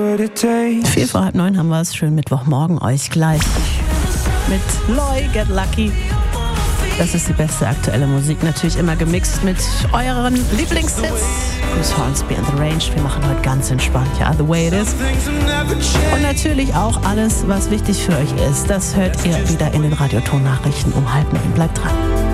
8:45 haben wir es. Schönen Mittwochmorgen euch gleich. Mit Loy, Get Lucky. Das ist die beste aktuelle Musik. Natürlich immer gemixt mit euren Lieblingshits. Chris Hornsby and The Range. Wir machen heute ganz entspannt. Ja, The Way It Is. Und natürlich auch alles, was wichtig für euch ist. Das hört ihr wieder in den Radioton-Nachrichten um 8:30. Bleibt dran.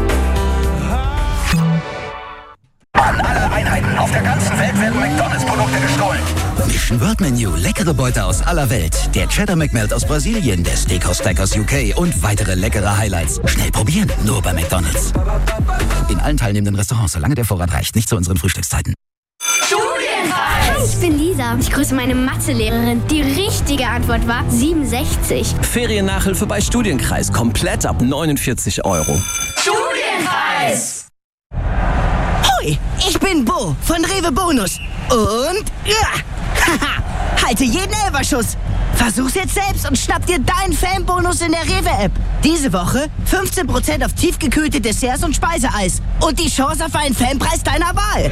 An alle Einheiten auf der ganzen Welt werden McDonalds-Produkte gestohlen. Mission World Menu, leckere Beute aus aller Welt. Der Cheddar McMelt aus Brasilien, der Steakhouse Stack aus UK und weitere leckere Highlights. Schnell probieren, nur bei McDonalds. In allen teilnehmenden Restaurants, solange der Vorrat reicht, nicht zu unseren Frühstückszeiten. Hi, ich bin Lisa. Ich grüße meine Mathelehrerin. Die richtige Antwort war 67. Feriennachhilfe bei Studienkreis, komplett ab 49 €. Studienkreis! Hoi, ich bin Bo von Rewe Bonus. Und halte jeden Elferschuss. Versuch's jetzt selbst und schnapp dir deinen Fanbonus in der Rewe-App. Diese Woche 15% auf tiefgekühlte Desserts und Speiseeis. Und die Chance auf einen Fanpreis deiner Wahl.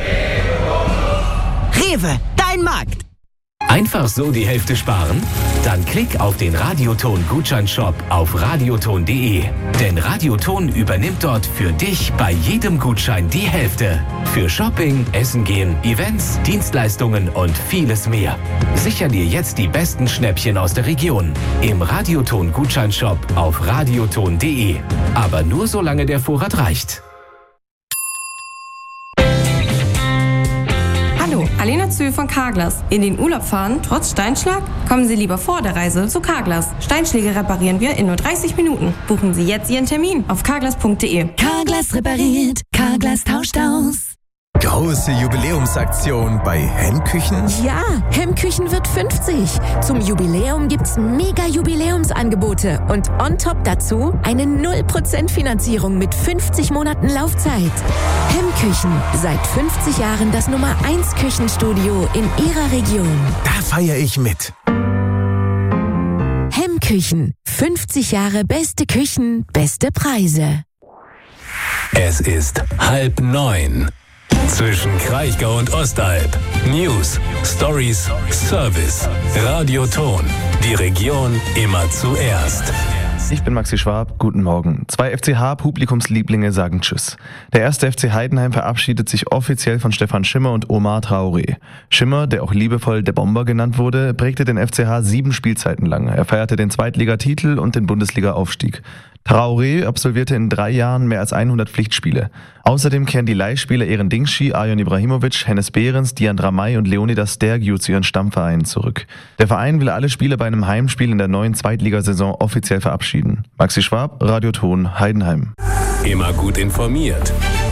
Rewe, dein Markt. Einfach so die Hälfte sparen? Dann klick auf den Radioton-Gutscheinshop auf radioton.de. Denn Radioton übernimmt dort für dich bei jedem Gutschein die Hälfte. Für Shopping, Essen gehen, Events, Dienstleistungen und vieles mehr. Sicher dir jetzt die besten Schnäppchen aus der Region. Im Radioton-Gutscheinshop auf radioton.de. Aber nur solange der Vorrat reicht. Hallo, Alena Zühl von Carglass. In den Urlaub fahren, trotz Steinschlag? Kommen Sie lieber vor der Reise zu Carglass. Steinschläge reparieren wir in nur 30 Minuten. Buchen Sie jetzt Ihren Termin auf carglass.de. Carglass repariert, Carglass tauscht aus. Große Jubiläumsaktion bei Hemmküchen? Ja, Hemmküchen wird 50. Zum Jubiläum gibt's mega Jubiläumsangebote und on top dazu eine 0% Finanzierung mit 50 Monaten Laufzeit. Hemmküchen, seit 50 Jahren das Nummer 1 Küchenstudio in Ihrer Region. Da feiere ich mit. Hemmküchen, 50 Jahre beste Küchen, beste Preise. Es ist 8:30. Zwischen Kraichgau und Ostalb. News, Stories, Service. Radioton. Die Region immer zuerst. Ich bin Maxi Schwab, guten Morgen. 2 FCH-Publikumslieblinge sagen Tschüss. Der erste FC Heidenheim verabschiedet sich offiziell von Stefan Schimmer und Omar Traoré. Schimmer, der auch liebevoll der Bomber genannt wurde, prägte den FCH 7 Spielzeiten lang. Er feierte den Zweitligatitel und den Bundesliga-Aufstieg. Traoré absolvierte in 3 Jahren mehr als 100 Pflichtspiele. Außerdem kehren die Leihspieler Eren Dingschi, Arjon Ibrahimovic, Hennes Behrens, Dian Dramay und Leonidas Stergiou zu ihren Stammvereinen zurück. Der Verein will alle Spieler bei einem Heimspiel in der neuen Zweitligasaison offiziell verabschieden. Maxi Schwab, Radioton, Heidenheim. Immer gut informiert.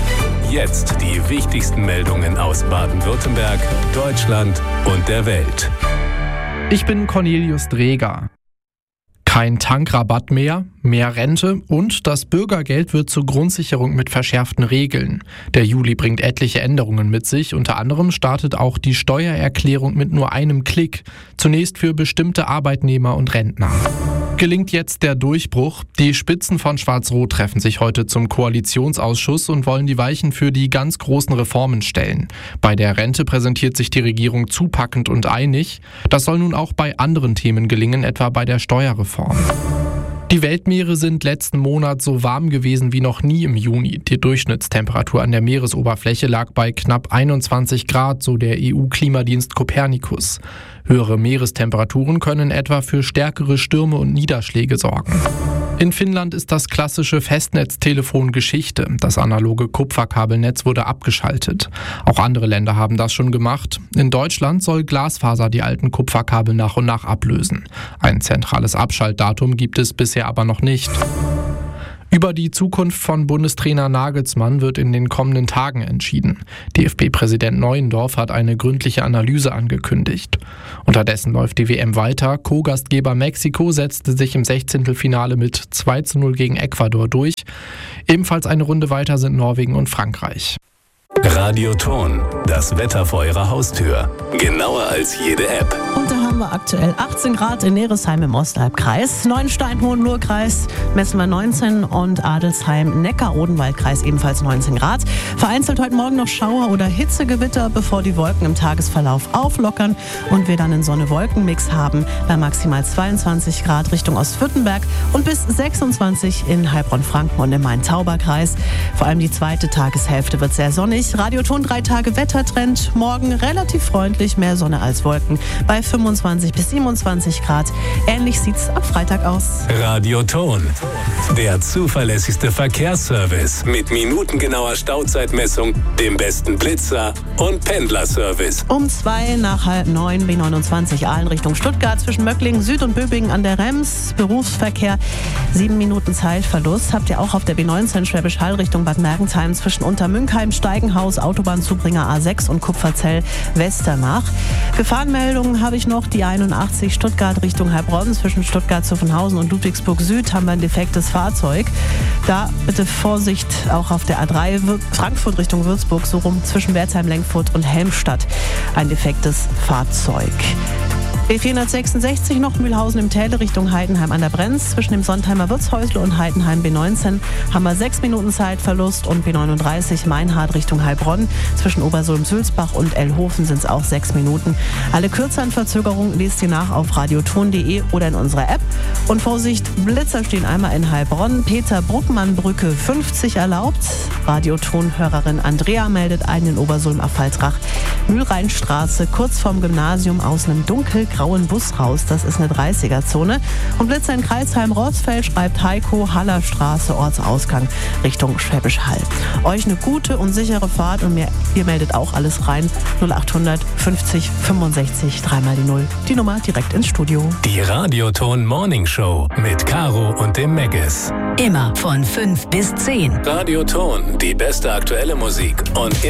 Jetzt die wichtigsten Meldungen aus Baden-Württemberg, Deutschland und der Welt. Ich bin Cornelius Dreger. Kein Tankrabatt mehr, mehr Rente und das Bürgergeld wird zur Grundsicherung mit verschärften Regeln. Der Juli bringt etliche Änderungen mit sich, unter anderem startet auch die Steuererklärung mit nur einem Klick, zunächst für bestimmte Arbeitnehmer und Rentner. Gelingt jetzt der Durchbruch? Die Spitzen von Schwarz-Rot treffen sich heute zum Koalitionsausschuss und wollen die Weichen für die ganz großen Reformen stellen. Bei der Rente präsentiert sich die Regierung zupackend und einig. Das soll nun auch bei anderen Themen gelingen, etwa bei der Steuerreform. Die Weltmeere sind letzten Monat so warm gewesen wie noch nie im Juni. Die Durchschnittstemperatur an der Meeresoberfläche lag bei knapp 21 Grad, so der EU-Klimadienst Copernicus. Höhere Meerestemperaturen können etwa für stärkere Stürme und Niederschläge sorgen. In Finnland ist das klassische Festnetztelefon Geschichte. Das analoge Kupferkabelnetz wurde abgeschaltet. Auch andere Länder haben das schon gemacht. In Deutschland soll Glasfaser die alten Kupferkabel nach und nach ablösen. Ein zentrales Abschaltdatum gibt es bisher aber noch nicht. Über die Zukunft von Bundestrainer Nagelsmann wird in den kommenden Tagen entschieden. DFB-Präsident Neuendorf hat eine gründliche Analyse angekündigt. Unterdessen läuft die WM weiter. Co-Gastgeber Mexiko setzte sich im 16. mit 2:0 gegen Ecuador durch. Ebenfalls eine Runde weiter sind Norwegen und Frankreich. Radioton, das Wetter vor Ihrer Haustür. Genauer als jede App. Und da haben wir aktuell 18 Grad in Neresheim im Ostalbkreis, Neuenstein-Hohenlohe-Kreis messen wir 19 und Adelsheim-Neckar-Odenwald-Kreis ebenfalls 19 Grad. Vereinzelt heute Morgen noch Schauer oder Hitzegewitter, bevor die Wolken im Tagesverlauf auflockern und wir dann einen Sonne-Wolken-Mix haben bei maximal 22 Grad Richtung Ostwürttemberg und bis 26 in Heilbronn-Franken und im Main-Tauber-Kreis. Vor allem die zweite Tageshälfte wird sehr sonnig. Radioton 3 Tage Wettertrend. Morgen relativ freundlich, mehr Sonne als Wolken bei 25 bis 27 Grad. Ähnlich sieht's am Freitag aus. Radioton, der zuverlässigste Verkehrsservice mit minutengenauer Stauzeitmessung, dem besten Blitzer und Pendlerservice. Um 2 nach halb 9 B29 Aalen Richtung Stuttgart zwischen Möcklingen Süd und Böbingen an der Rems. Berufsverkehr, 7 Minuten Zeitverlust. Habt ihr auch auf der B19 Schwäbisch Hall Richtung Bad Mergentheim zwischen Untermünkheim, Steigenhaus, Autobahnzubringer A6 und Kupferzell Westernach. Gefahrenmeldungen habe ich noch. Die 81 Stuttgart Richtung Heilbronn zwischen Stuttgart-Zuffenhausen und Ludwigsburg Süd haben wir ein defektes Fahrzeug. Da bitte Vorsicht auch auf der A3 Frankfurt Richtung Würzburg, so rum zwischen Wertheim-Lenkfurt und Helmstadt ein defektes Fahrzeug. B466 noch Mühlhausen im Täle Richtung Heidenheim an der Brenz. Zwischen dem Sontheimer Wirtshäusle und Heidenheim B19 haben wir 6 Minuten Zeitverlust und B39 Meinhard Richtung Heilbronn. Zwischen Obersulm-Sülzbach und Ellhofen sind es auch 6 Minuten. Alle kürzeren Verzögerungen lest ihr nach auf radioton.de oder in unserer App. Und Vorsicht, Blitzer stehen einmal in Heilbronn. Peter-Bruckmann-Brücke 50 erlaubt. Radioton-Hörerin Andrea meldet einen in Obersulm-Affaltrach. Mühlrheinstraße kurz vorm Gymnasium aus einem dunkelgrauen Bus raus. Das ist eine 30er-Zone. Und Blitzer in Kreisheim-Rorsfeld schreibt Heiko, Hallerstraße, Ortsausgang Richtung Schwäbisch Hall. Euch eine gute und sichere Fahrt und ihr meldet auch alles rein. 0800 50 65 3 mal die 0. Die Nummer direkt ins Studio. Die Radioton Morning Show mit Caro und dem Meggis. Immer von 5 bis 10. Radioton, die beste aktuelle Musik und